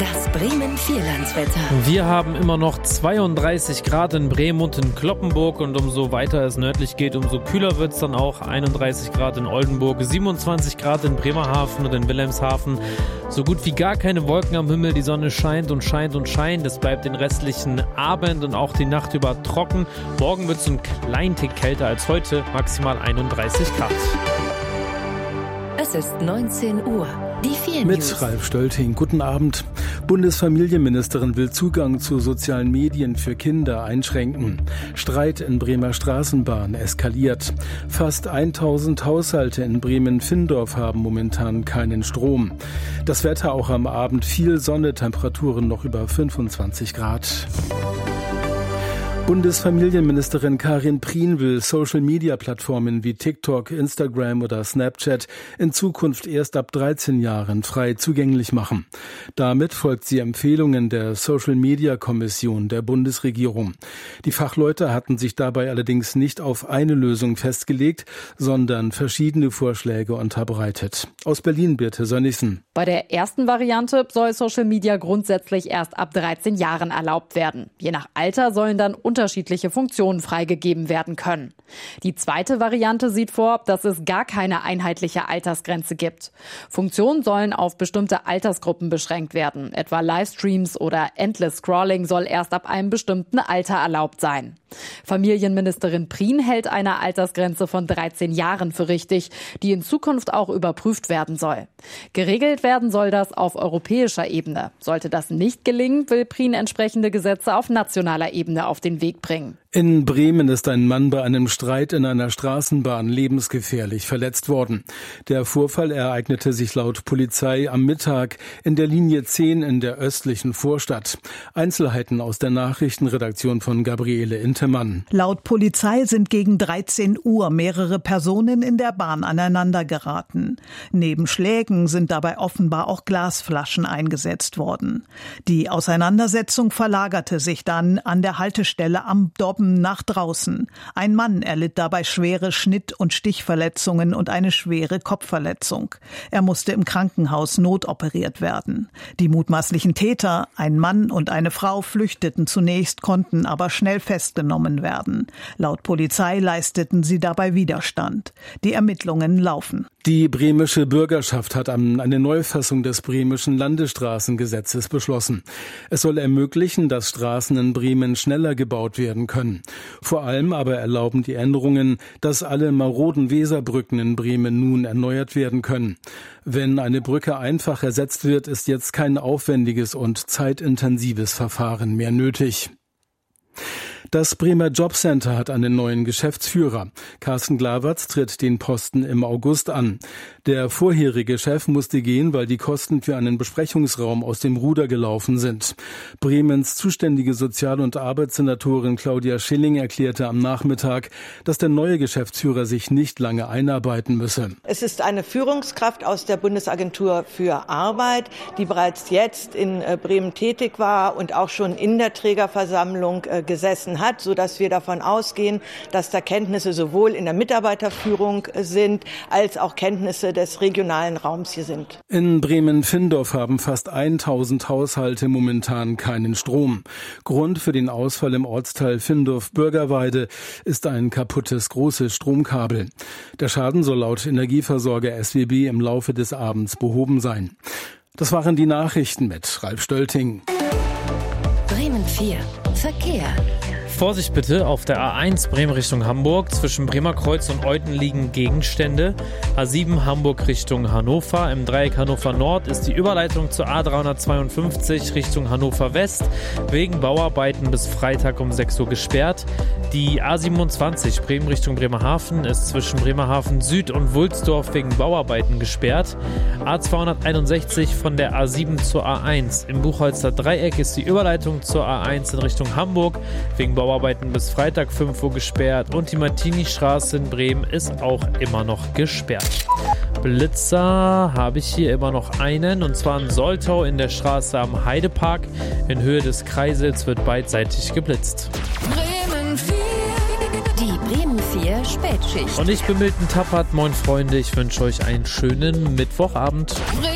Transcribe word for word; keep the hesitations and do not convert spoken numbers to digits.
Das Bremen Vierlandswetter. Wir haben immer noch zweiunddreißig Grad in Bremen und in Cloppenburg und umso weiter es nördlich geht, umso kühler wird es dann auch. einunddreißig Grad in Oldenburg, siebenundzwanzig Grad in Bremerhaven und in Wilhelmshaven. So gut wie gar keine Wolken am Himmel, die Sonne scheint und scheint und scheint. Es bleibt den restlichen Abend und auch die Nacht über trocken. Morgen wird es ein klein Tick kälter als heute, maximal einunddreißig Grad. Es ist neunzehn Uhr. Die vier Mit News. Ralf Stölting. Guten Abend. Bundesfamilienministerin will Zugang zu sozialen Medien für Kinder einschränken. Streit in Bremer Straßenbahn eskaliert. Fast tausend Haushalte in Bremen-Findorf haben momentan keinen Strom. Das Wetter auch am Abend, viel Sonne, Temperaturen noch über fünfundzwanzig Grad. Bundesfamilienministerin Karin Prien will Social-Media-Plattformen wie TikTok, Instagram oder Snapchat in Zukunft erst ab dreizehn Jahren frei zugänglich machen. Damit folgt sie Empfehlungen der Social-Media-Kommission der Bundesregierung. Die Fachleute hatten sich dabei allerdings nicht auf eine Lösung festgelegt, sondern verschiedene Vorschläge unterbreitet. Aus Berlin Birte Sönnigsen. Bei der ersten Variante soll Social Media grundsätzlich erst ab dreizehn Jahren erlaubt werden. Je nach Alter sollen dann unterschiedliche Funktionen freigegeben werden können. Die zweite Variante sieht vor, dass es gar keine einheitliche Altersgrenze gibt. Funktionen sollen auf bestimmte Altersgruppen beschränkt werden. Etwa Livestreams oder Endless Scrolling soll erst ab einem bestimmten Alter erlaubt sein. Familienministerin Prien hält eine Altersgrenze von dreizehn Jahren für richtig, die in Zukunft auch überprüft werden soll. Geregelt werden soll das auf europäischer Ebene. Sollte das nicht gelingen, will Prien entsprechende Gesetze auf nationaler Ebene auf den Weg bringen. In Bremen ist ein Mann bei einem Streit in einer Straßenbahn lebensgefährlich verletzt worden. Der Vorfall ereignete sich laut Polizei am Mittag in der Linie zehn in der östlichen Vorstadt. Einzelheiten aus der Nachrichtenredaktion von Gabriele Intemann. Laut Polizei sind gegen dreizehn Uhr mehrere Personen in der Bahn aneinander geraten. Neben Schlägen sind dabei offenbar auch Glasflaschen eingesetzt worden. Die Auseinandersetzung verlagerte sich dann an der Haltestelle am Dobben nach draußen. Ein Mann erlitt dabei schwere Schnitt- und Stichverletzungen und eine schwere Kopfverletzung. Er musste im Krankenhaus notoperiert werden. Die mutmaßlichen Täter, ein Mann und eine Frau, flüchteten zunächst, konnten aber schnell festgenommen werden. Laut Polizei leisteten sie dabei Widerstand. Die Ermittlungen laufen. Die bremische Bürgerschaft hat eine Neufassung des bremischen Landesstraßengesetzes beschlossen. Es soll ermöglichen, dass Straßen in Bremen schneller gebaut werden können. Vor allem aber erlauben die Änderungen, dass alle maroden Weserbrücken in Bremen nun erneuert werden können. Wenn eine Brücke einfach ersetzt wird, ist jetzt kein aufwendiges und zeitintensives Verfahren mehr nötig. Das Bremer Jobcenter hat einen neuen Geschäftsführer. Carsten Glawertz tritt den Posten im August an. Der vorherige Chef musste gehen, weil die Kosten für einen Besprechungsraum aus dem Ruder gelaufen sind. Bremens zuständige Sozial- und Arbeitssenatorin Claudia Schilling erklärte am Nachmittag, dass der neue Geschäftsführer sich nicht lange einarbeiten müsse. Es ist eine Führungskraft aus der Bundesagentur für Arbeit, die bereits jetzt in Bremen tätig war und auch schon in der Trägerversammlung gesessen hat, sodass wir davon ausgehen, dass da Kenntnisse sowohl in der Mitarbeiterführung sind, als auch Kenntnisse des regionalen Raums hier sind. In Bremen-Findorf haben fast tausend Haushalte momentan keinen Strom. Grund für den Ausfall im Ortsteil Findorf-Bürgerweide ist ein kaputtes großes Stromkabel. Der Schaden soll laut Energieversorger S W B im Laufe des Abends behoben sein. Das waren die Nachrichten mit Ralf Stölting. Bremen vier. Verkehr. Vorsicht bitte, auf der A eins Bremen Richtung Hamburg. Zwischen Bremerkreuz und Euten liegen Gegenstände. A sieben Hamburg Richtung Hannover. Im Dreieck Hannover Nord ist die Überleitung zur A dreihundertzweiundfünfzig Richtung Hannover West wegen Bauarbeiten bis Freitag um sechs Uhr gesperrt. Die A siebenundzwanzig Bremen Richtung Bremerhaven ist zwischen Bremerhaven Süd und Wulsdorf wegen Bauarbeiten gesperrt. A zweihunderteinundsechzig von der A sieben zur A eins. Im Buchholzer Dreieck ist die Überleitung zur A eins in Richtung Hamburg wegen Bauarbeiten bis Freitag fünf Uhr gesperrt und die Martini-Straße in Bremen ist auch immer noch gesperrt. Blitzer habe ich hier immer noch einen, und zwar in Soltau in der Straße am Heidepark. In Höhe des Kreisels wird beidseitig geblitzt. Bremen vier. Die Bremen vier Spätschicht. Und ich bin Milton Tappert. Moin Freunde, ich wünsche euch einen schönen Mittwochabend.